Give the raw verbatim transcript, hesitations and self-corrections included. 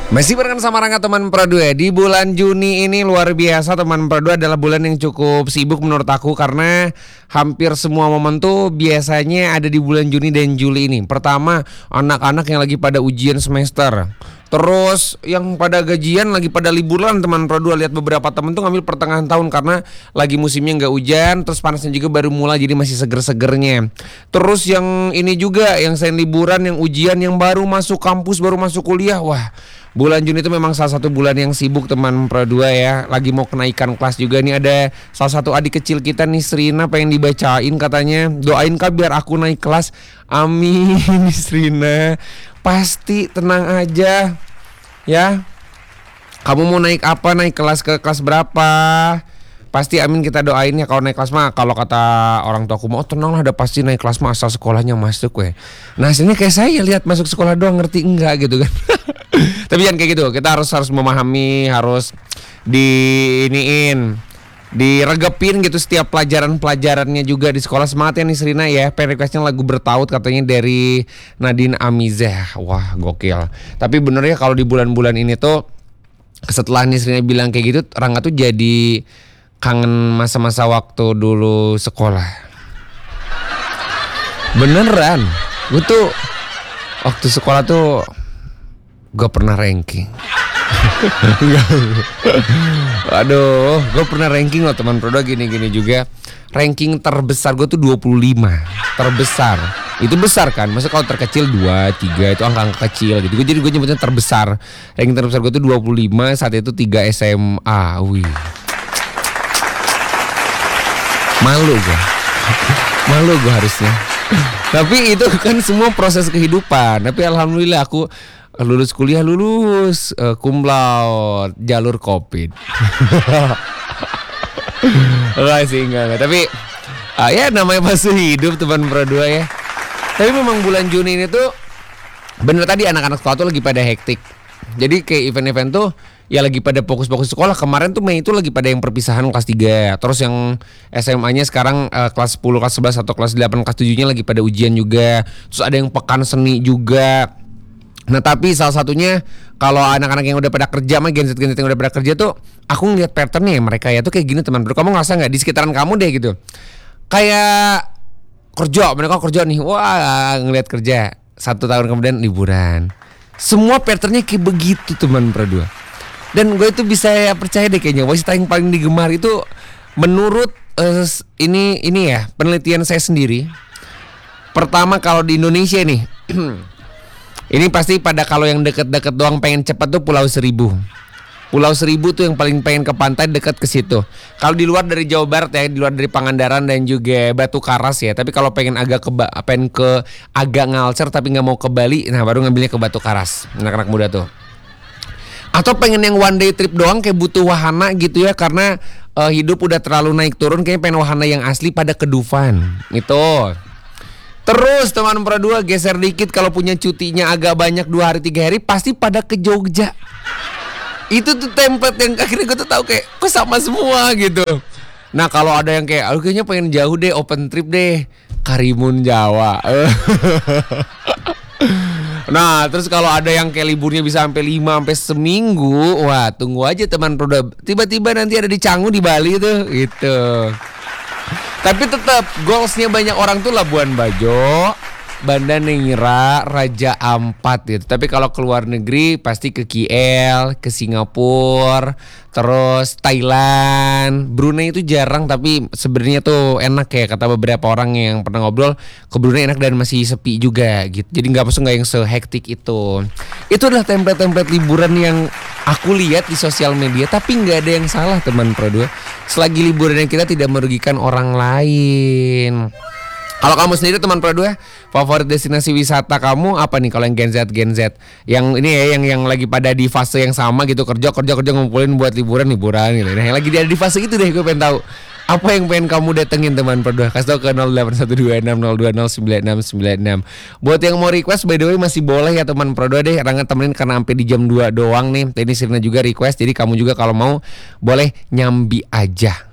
Masih barengan sama Rangga teman Pro dua. Di bulan Juni ini luar biasa teman Pro dua, adalah bulan yang cukup sibuk menurut aku karena hampir semua momen tuh biasanya ada di bulan Juni dan Juli ini. Pertama, anak-anak yang lagi pada ujian semester. Terus yang pada gajian lagi pada liburan teman Pro dua. Lihat beberapa temen tuh ngambil pertengahan tahun karena lagi musimnya nggak hujan. Terus panasnya juga baru mulai, jadi masih seger-segernya. Terus yang ini juga, yang selain liburan, yang ujian, yang baru masuk kampus, baru masuk kuliah. Wah, bulan Juni itu memang salah satu bulan yang sibuk teman Pro dua ya. Lagi mau kenaikan kelas juga nih. Ada salah satu adik kecil kita nih, Srina, pengen dibacain katanya. Doain Kak biar aku naik kelas. Amin Srina. Pasti tenang aja ya. Kamu mau naik apa? Naik kelas ke kelas berapa? Pasti amin kita doain ya. Kalau naik kelas mah, kalau kata orang tua aku, mau oh, tenang lah, udah pasti naik kelas mah asal sekolahnya masuk weh. Nah hasilnya kayak saya lihat masuk sekolah doang ngerti enggak gitu kan. Tapi jangan kayak gitu. Kita harus harus memahami, harus diiniin, diregepin gitu setiap pelajaran-pelajarannya juga di sekolah. Semangat ya nih Serina ya. Pen requestnya lagu Bertaut katanya dari Nadine Amizah. Wah gokil. Tapi bener ya kalau di bulan-bulan ini tuh, setelah nih Serina bilang kayak gitu, Rangga tuh jadi kangen masa-masa waktu dulu sekolah. Beneran. Gue tuh waktu sekolah tuh gue pernah ranking. Aduh, gue pernah ranking loh teman Pro dua, gini-gini juga. Ranking terbesar gue tuh dua puluh lima. Terbesar. Itu besar kan? Maksudnya kalau terkecil dua, tiga itu angka-angka kecil gitu. Gue jadi gue nyebutnya terbesar. Ranking terbesar gue tuh dua puluh lima. Saat itu tiga S M A. Wih. Malu gue. Malu gue harusnya. Tapi itu kan semua proses kehidupan. Tapi alhamdulillah aku lulus kuliah, lulus uh, cum laude, jalur Covid. Enggak sih, enggak, enggak. Tapi uh, ya namanya masih hidup teman Pro dua ya. Tapi memang bulan Juni ini tuh bener tadi anak-anak sekolah tuh lagi pada hektik. Jadi kayak event-event tuh ya lagi pada fokus-fokus sekolah. Kemarin tuh Mei itu lagi pada yang perpisahan kelas tiga. Terus yang S M A-nya sekarang uh, kelas sepuluh, kelas sebelas atau kelas delapan, kelas tujuh-nya lagi pada ujian juga. Terus ada yang pekan seni juga. Nah tapi salah satunya kalau anak-anak yang udah pada kerja, mah Gen Z Gen Z yang udah pada kerja tuh, aku ngeliat patternnya mereka ya tuh kayak gini teman bro. Kamu ngerasa nggak di sekitaran kamu deh gitu? Kayak kerja, mereka kerja nih, wah ngeliat kerja. Satu tahun kemudian liburan. Semua patternnya kayak begitu teman Pro dua. Dan gue itu bisa ya percaya deh kayaknya wanita yang paling digemar itu menurut uh, ini ini ya penelitian saya sendiri. Pertama kalau di Indonesia nih. Ini pasti pada kalau yang deket-deket doang pengen cepat tuh Pulau Seribu. Pulau Seribu tuh yang paling pengen ke pantai, dekat ke situ. Kalau di luar dari Jawa Barat ya, di luar dari Pangandaran dan juga Batu Karas ya. Tapi kalau pengen agak ke pengen ke agak ngalcer tapi nggak mau ke Bali, nah baru ngambilnya ke Batu Karas. Anak-anak muda tuh. Atau pengen yang one day trip doang kayak butuh wahana gitu ya, karena uh, hidup udah terlalu naik turun, kayaknya pengen wahana yang asli pada ke Dufan. Itu. Terus teman Pro dua geser dikit, kalau punya cutinya agak banyak dua hari tiga hari pasti pada ke Jogja. Itu tuh template yang akhirnya gue tuh tahu kayak kok sama semua gitu. Nah kalau ada yang kayak aduh kayaknya pengen jauh deh, open trip deh, Karimun Jawa. Nah terus kalau ada yang kayak liburnya bisa sampai lima sampai seminggu, wah tunggu aja teman Pro dua, tiba-tiba nanti ada di Canggu di Bali tuh gitu. Tapi tetap goalsnya banyak orang tuh Labuan Bajo, Banda Neira, Raja Ampat gitu. Tapi kalau ke luar negeri pasti ke K L, ke Singapura, terus Thailand. Brunei itu jarang tapi sebenarnya tuh enak ya, kata beberapa orang yang pernah ngobrol. Ke Brunei enak dan masih sepi juga gitu. Jadi nggak masuk nggak yang sehektik itu. Itu adalah template-template liburan yang aku lihat di sosial media. Tapi nggak ada yang salah teman Pro dua. Selagi liburan kita tidak merugikan orang lain. Kalau kamu sendiri teman Pro dua, favorit destinasi wisata kamu apa nih kalau yang Gen Z Gen Z? Yang ini ya yang yang lagi pada di fase yang sama gitu, kerja kerja kerja ngumpulin buat liburan liburan gitu. Nah, yang lagi ada di fase itu deh gue pengen tahu. Apa yang pengen kamu datengin teman Pro dua? Kasih tau ke nol delapan satu dua enam nol dua nol sembilan enam sembilan enam. Buat yang mau request by the way masih boleh ya teman Pro dua deh. Rangga temenin karena sampai di jam dua doang nih. Tadi Sirna juga request, jadi kamu juga kalau mau boleh nyambi aja.